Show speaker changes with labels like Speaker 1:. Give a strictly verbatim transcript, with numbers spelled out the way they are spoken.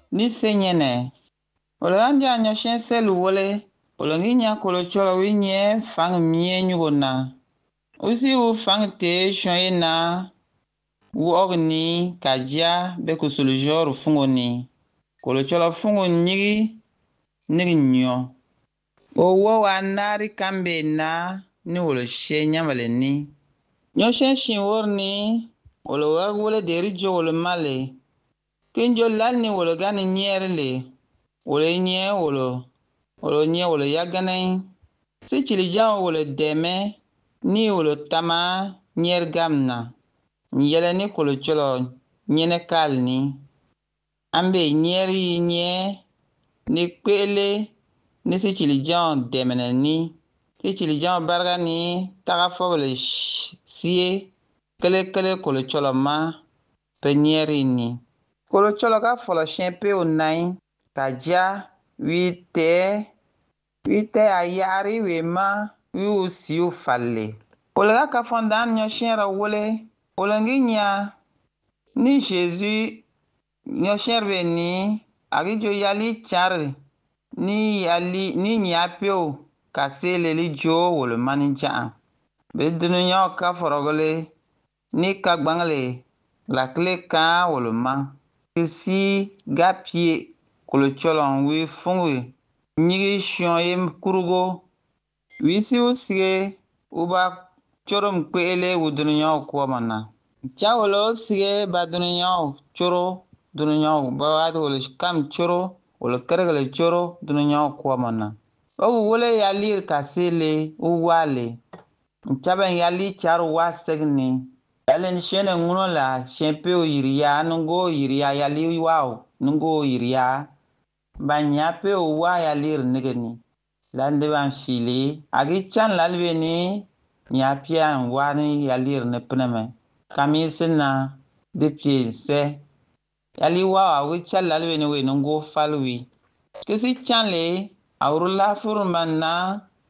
Speaker 1: ni senyene. Olanja nyoshen selu wole. Olonginya kolo cholo winye fang mie nyugona. Usi u fang te shonye na uogni kajia beku sulujoru fungo ni. Kolo cholo fungo nyigi nigi nyo. Owo wa nari kambe na ni wolo she nyamale ni. Nyoshen shinwor ni wolo wag wole deri jo wolo male. Kinjo lal ni wolo gani nyere le. Wolo nye wolo. Wolo nye wolo yagane. Si chili jao wolo deme. Ni wolo tama nyer gamna. Nyele ni kolo cholo nyene kal ni. Ambe nyeri nye. Ni kwele. Ni si chili jao demene ni. Si chili jao barga ni. Taga fobole siye. Kele kele kolo cholo ma. Pe nyeri ni. Kolo cholo ka folo shenpe unai. Kajia. Wite. Wite ayari we ma. Wi usi u falle. Kolo ka kafondan nyo shenra wole. Kolo ngi nya. Ni Jésus. Nyo shenrbe ni. Agijo yali chari. Ni yali. Ni nyapyo. Kasele li jo wolo mani jaan. Be dunu nyo ka forogole. Ni kagbangle. La kle ka wolo ma. Kisi gapye. Kolo cholon wi fungwe. Nyigi shionye kurugo. Wisi usige. Uba chorom kwele wu dunu nyo kwa mana. Cha wolo usige ba dunu nyo choro. Dunu nyo ba wado wolo kam choro. Wolo keregele choro. Dunu nyo kwa mana. Ogu wole yali kasele. Uwale. Nchaben yali charu wasegni. Yali nishene nguno la. Shenpe o yiriya. Nungo yiriya yali wao. Nungo yiriya. Banyape o wa yali nigeni. Lande ban fili. Agi chan lalwe ni. Nyapia wani yali nepneme. Kamisi na. Dipye se. Yali wao agi chan lalwe ni we nungo falwi. Kisi chan le. Aurula furman na.